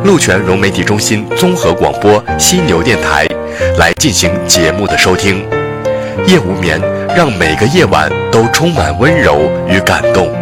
鹿泉融媒体中心综合广播犀牛电台来进行节目的收听。夜无眠，让每个夜晚都充满温柔与感动。